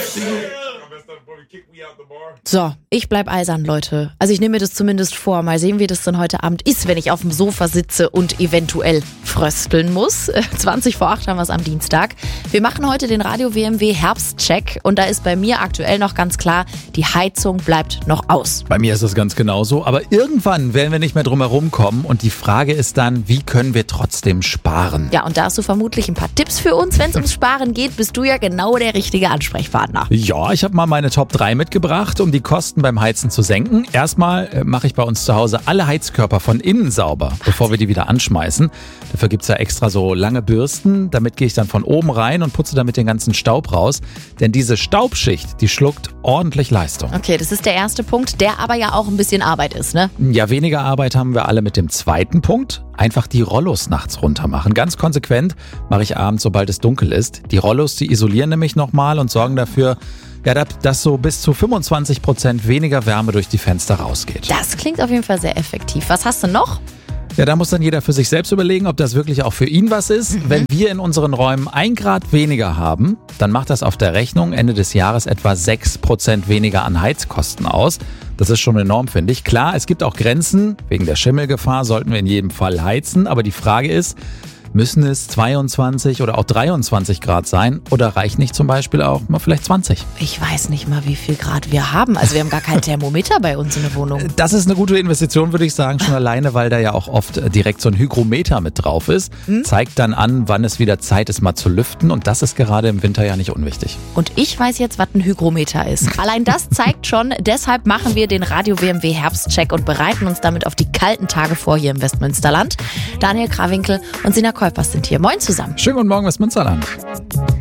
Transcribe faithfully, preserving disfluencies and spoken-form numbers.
So, ich bleib eisern, Leute. Also ich nehme mir das zumindest vor. Mal sehen, wie das dann heute Abend ist, wenn ich auf dem Sofa sitze und eventuell frösteln muss. zwanzig vor acht haben wir es am Dienstag. Wir machen heute den Radio-W M W Herbstcheck und da ist bei mir aktuell noch ganz klar, die Heizung bleibt noch aus. Bei mir ist es ganz genauso, aber irgendwann werden wir nicht mehr drum herum kommen und die Frage ist dann, wie können wir trotzdem sparen? Ja, und da hast du vermutlich ein paar Tipps für uns. Wenn es ums Sparen geht, bist du ja genau der richtige Ansprechpartner. Ja, ich habe mal meine Top drei mitgebracht, um die Kosten beim Heizen zu senken. Erstmal äh, mache ich bei uns zu Hause alle Heizkörper von innen sauber, bevor wir die wieder anschmeißen. Dafür gibt's ja extra so lange Bürsten. Damit gehe ich dann von oben rein und putze damit den ganzen Staub raus. Denn diese Staubschicht, die schluckt ordentlich Leistung. Okay, das ist der erste Punkt, der aber ja auch ein bisschen Arbeit ist, ne? Ja, weniger Arbeit haben wir alle mit dem zweiten Punkt. Einfach die Rollos nachts runter machen. Ganz konsequent mache ich abends, sobald es dunkel ist. Die Rollos, die isolieren nämlich nochmal und sorgen dafür, ja, dass so bis zu fünfundzwanzig Prozent weniger Wärme durch die Fenster rausgeht. Das klingt auf jeden Fall sehr effektiv. Was hast du noch? Ja, da muss dann jeder für sich selbst überlegen, ob das wirklich auch für ihn was ist. Mhm. Wenn wir in unseren Räumen ein Grad weniger haben, dann macht das auf der Rechnung Ende des Jahres etwa sechs Prozent weniger an Heizkosten aus. Das ist schon enorm, finde ich. Klar, es gibt auch Grenzen. Wegen der Schimmelgefahr sollten wir in jedem Fall heizen. Aber die Frage ist, müssen es zweiundzwanzig oder auch dreiundzwanzig Grad sein oder reicht nicht zum Beispiel auch mal vielleicht zwanzig? Ich weiß nicht mal, wie viel Grad wir haben. Also wir haben gar kein Thermometer bei uns in der Wohnung. Das ist eine gute Investition, würde ich sagen, schon alleine, weil da ja auch oft direkt so ein Hygrometer mit drauf ist. Hm? Zeigt dann an, wann es wieder Zeit ist, mal zu lüften und das ist gerade im Winter ja nicht unwichtig. Und ich weiß jetzt, was ein Hygrometer ist. Allein das zeigt schon, deshalb machen wir den Radio-W M W Herbstcheck und bereiten uns damit auf die kalten Tage vor hier im Westmünsterland. Daniel Krawinkel und Sina Kolpers sind hier. Moin zusammen. Schönen guten Morgen, Westmünsterland.